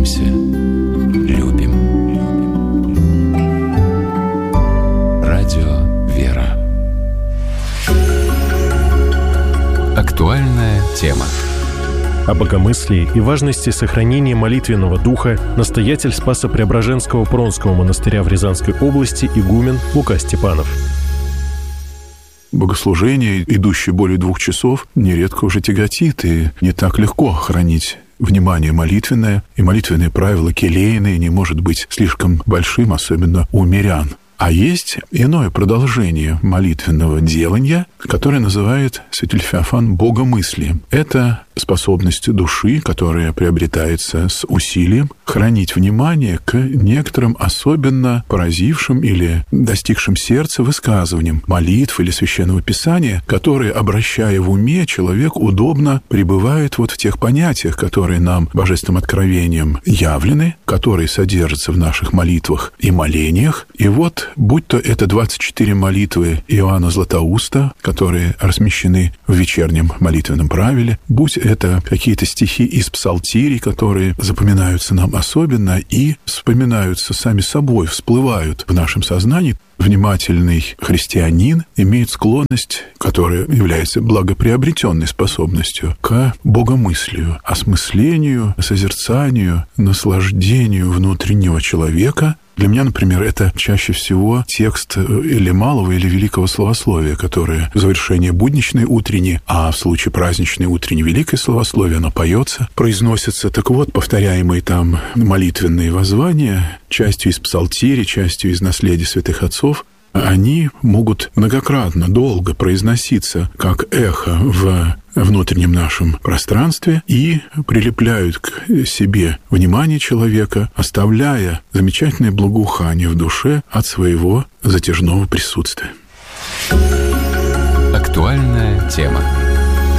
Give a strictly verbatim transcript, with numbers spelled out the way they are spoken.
Молимся, любим. Радио «Вера». Актуальная тема. О богомыслии и важности сохранения молитвенного духа настоятель Спасо-Преображенского Пронского монастыря в Рязанской области игумен Лука Степанов. Богослужение, идущее более двух часов, нередко уже тяготит, и не так легко хранить внимание молитвенное, и молитвенные правила келейные не может быть слишком большим, особенно у мирян. А есть иное продолжение молитвенного делания, которое называет святитель Феофан богомыслием. Это способность души, которая приобретается с усилием, хранить внимание к некоторым особенно поразившим или достигшим сердца высказываниям молитв или священного писания, которые, обращая в уме, человек удобно пребывает вот в тех понятиях, которые нам божественным откровением явлены, которые содержатся в наших молитвах и молениях. И вот, будь то это двадцать четыре молитвы Иоанна Златоуста, которые размещены в вечернем молитвенном правиле, будь это какие-то стихи из псалтирий, которые запоминаются нам особенно и вспоминаются сами собой, всплывают в нашем сознании. Внимательный христианин имеет склонность, которая является благоприобретенной способностью, к богомыслию, осмыслению, созерцанию, наслаждению внутреннего человека. Для меня, например, это чаще всего текст или малого, или великого словословия, которое в завершении будничной утренней, а в случае праздничной утренней великое словословие, оно поется, произносится. Так вот, повторяемые там молитвенные воззвания, частью из псалтири, частью из наследия святых отцов, они могут многократно, долго произноситься как эхо в внутреннем нашем пространстве и прилепляют к себе внимание человека, оставляя замечательное благоухание в душе от своего затяжного присутствия. Актуальная тема.